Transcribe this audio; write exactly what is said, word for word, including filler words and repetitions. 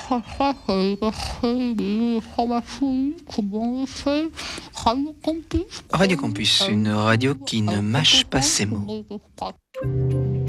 ça, ça, c'est l'extrait des informations que l'on fait Radio Campus. Radio Campus, une radio qui ne mâche pas ses mots.